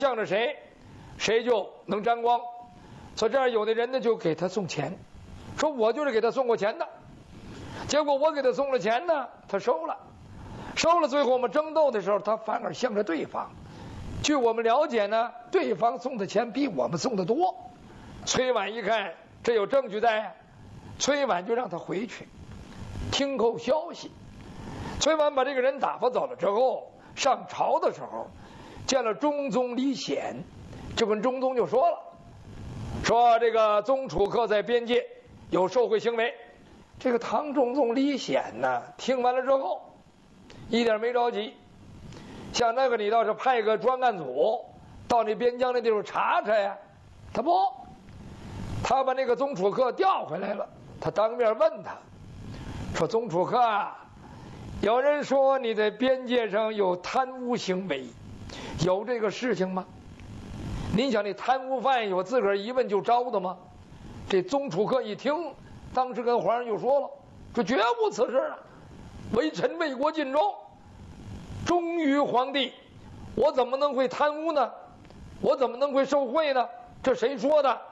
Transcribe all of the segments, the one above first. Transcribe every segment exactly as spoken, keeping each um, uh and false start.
向着谁，谁就能沾光。所以这样有的人呢就给他送钱，说我就是给他送过钱的，结果我给他送了钱呢，他收了，收了，最后我们争斗的时候，他反而向着对方。据我们了解呢，对方送的钱比我们送的多。崔琬一看这有证据在，崔琬就让他回去听候消息。崔琬把这个人打发走了之后，上朝的时候见了中宗李显，就跟中宗就说了，说这个宗楚客在边界有受贿行为。这个唐中宗李显呢，听完了之后一点没着急，像那个你倒是派个专案组到那边疆那地方查查呀，他不，他把那个宗楚客调回来了，他当面问他说，宗楚客啊，有人说你在边界上有贪污行为，有这个事情吗？您想那贪污犯有自个儿一问就招的吗？这宗楚客一听，当时跟皇上就说了，说绝无此事啊，微臣为国尽忠，忠于皇帝，我怎么能会贪污呢？我怎么能会受贿呢？这谁说的？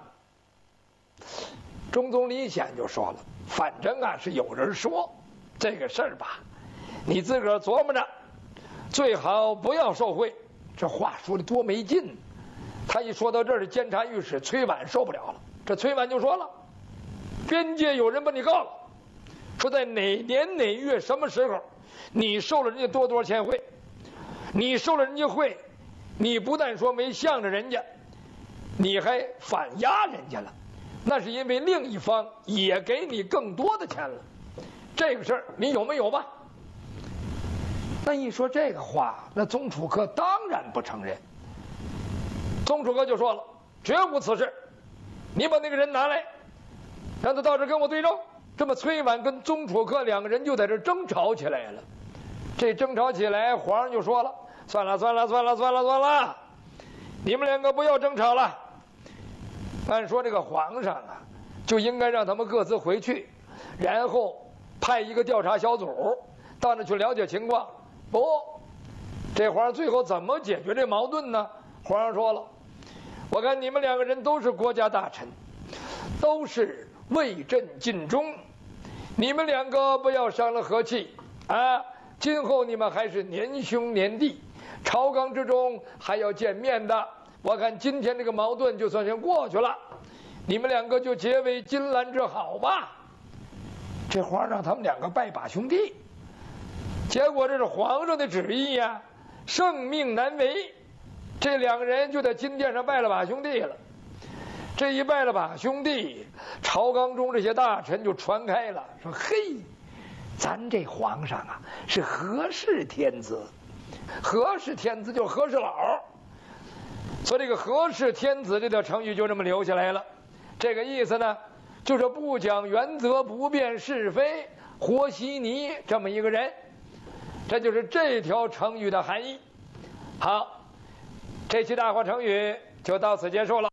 中宗李显就说了，反正啊是有人说这个事儿吧，你自个儿琢磨着，最好不要受贿。这话说的多没劲。他一说到这儿，监察御史崔琬受不了了。这崔琬就说了，边界有人把你告了，说在哪年哪月什么时候你受了人家多多少钱贿，你受了人家贿，你不但说没向着人家，你还反压人家了，那是因为另一方也给你更多的钱了，这个事儿你有没有吧？那一说这个话，那宗楚客当然不承认。宗楚客就说了，绝无此事，你把那个人拿来，让他到这跟我对证。这么崔琬跟宗楚客两个人就在这争吵起来了。这争吵起来，皇上就说了，算了算了算了算了算了，你们两个不要争吵了。按说这个皇上啊，就应该让他们各自回去，然后派一个调查小组到那去了解情况。不，这皇上最后怎么解决这矛盾呢？皇上说了，我看你们两个人都是国家大臣，都是为朕尽忠，你们两个不要伤了和气啊！今后你们还是年兄年弟，朝纲之中还要见面的。我看今天这个矛盾就算先过去了，你们两个就结为金兰之好吧。这皇上让他们两个拜把兄弟，结果这是皇上的旨意呀、啊，圣命难违。这两个人就在金殿上拜了把兄弟了。这一拜了把兄弟，朝纲中这些大臣就传开了，说嘿，咱这皇上啊是和氏天子，和氏天子就是和事佬，所以这个和氏天子这条成语就这么留下来了。这个意思呢，就是不讲原则，不辨是非，和稀泥这么一个人，这就是这条成语的含义。好，这期大话成语就到此结束了。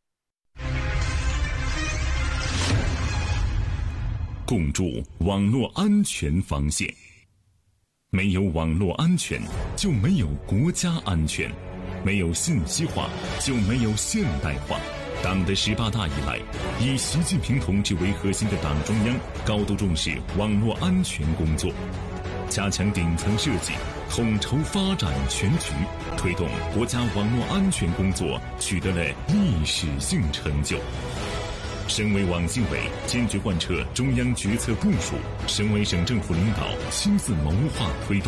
共筑网络安全防线。没有网络安全，就没有国家安全；没有信息化，就没有现代化。党的十八大以来，以习近平同志为核心的党中央高度重视网络安全工作，加强顶层设计，统筹发展全局，推动国家网络安全工作取得了历史性成就。省委网信委坚决贯彻中央决策部署，省委省政府领导亲自谋划推动